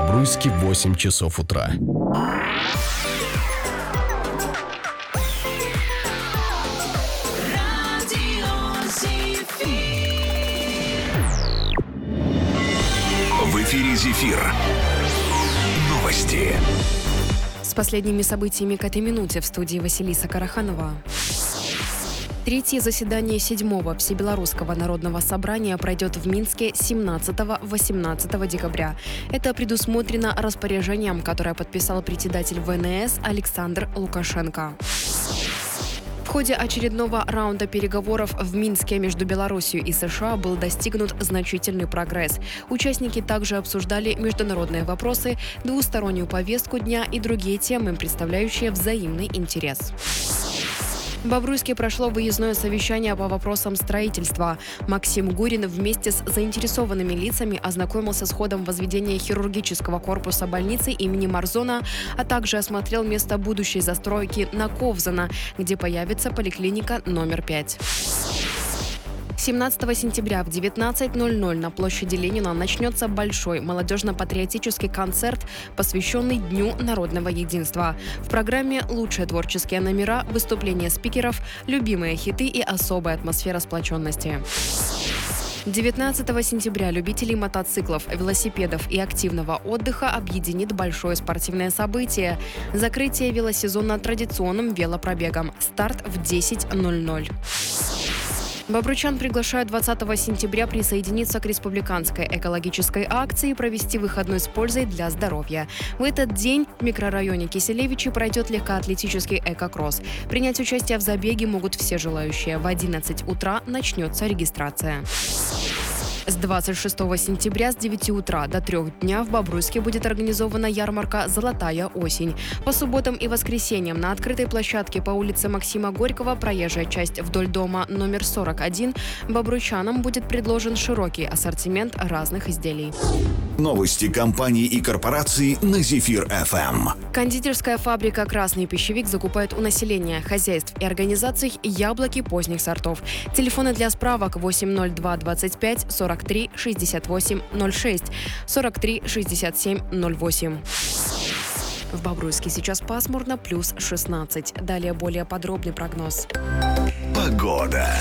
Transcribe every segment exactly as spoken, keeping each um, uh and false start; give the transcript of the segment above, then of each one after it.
Бобруйске в восемь часов утра. В эфире «Зефир». Новости. С последними событиями к этой минуте в студии Василиса Караханова. Третье заседание седьмого Всебелорусского народного собрания пройдет в Минске семнадцатого-восемнадцатого декабря. Это предусмотрено распоряжением, которое подписал председатель вэ эн эс Александр Лукашенко. В ходе очередного раунда переговоров в Минске между Беларусью и США был достигнут значительный прогресс. Участники также обсуждали международные вопросы, двустороннюю повестку дня и другие темы, представляющие взаимный интерес. В Бобруйске прошло выездное совещание по вопросам строительства. Максим Гурин вместе с заинтересованными лицами ознакомился с ходом возведения хирургического корпуса больницы имени Марзона, а также осмотрел место будущей застройки на Ковзана, где появится поликлиника номер пять. семнадцатого сентября в девятнадцать ноль ноль на площади Ленина начнется большой молодежно-патриотический концерт, посвященный Дню народного единства. В программе лучшие творческие номера, выступления спикеров, любимые хиты и особая атмосфера сплоченности. девятнадцатого сентября любителей мотоциклов, велосипедов и активного отдыха объединит большое спортивное событие – закрытие велосезона традиционным велопробегом. Старт в десять ноль ноль. Бобруйчан приглашают двадцатого сентября присоединиться к республиканской экологической акции и провести выходной с пользой для здоровья. В этот день в микрорайоне Киселевичи пройдет легкоатлетический экокросс. Принять участие в забеге могут все желающие. В одиннадцать утра начнется регистрация. С двадцать шестого сентября с девяти утра до трёх дня в Бобруйске будет организована ярмарка «Золотая осень». По субботам и воскресеньям на открытой площадке по улице Максима Горького, проезжая часть вдоль дома номер сорок один, бобруйчанам будет предложен широкий ассортимент разных изделий. Новости компаний и корпораций на «Зефир-ФМ». Кондитерская фабрика «Красный пищевик» закупает у населения, хозяйств и организаций яблоки поздних сортов. Телефоны для справок восемь ноль два двадцать пять сорок три шестьдесят восемь ноль шесть, сорок три шестьдесят семь ноль восемь. В Бобруйске сейчас пасмурно, плюс шестнадцать. Далее более подробный прогноз. Погода.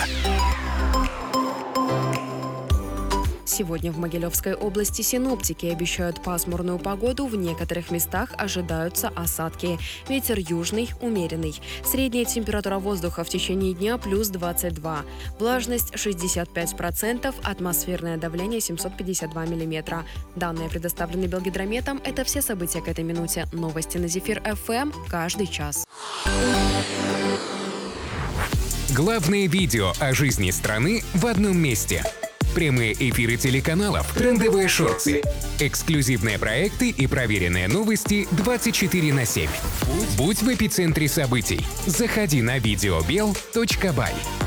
Сегодня в Могилевской области синоптики обещают пасмурную погоду, в некоторых местах ожидаются осадки. Ветер южный, умеренный. Средняя температура воздуха в течение дня плюс двадцать два. Влажность шестьдесят пять процентов, атмосферное давление семьсот пятьдесят два миллиметра. Данные предоставлены Белгидрометом. Это все события к этой минуте. Новости на «Зефир-ФМ» каждый час. Главное видео о жизни страны в одном месте. Прямые эфиры телеканалов, трендовые шорты, эксклюзивные проекты и проверенные новости двадцать четыре на семь. Будь в эпицентре событий. Заходи на видеобел точка бай.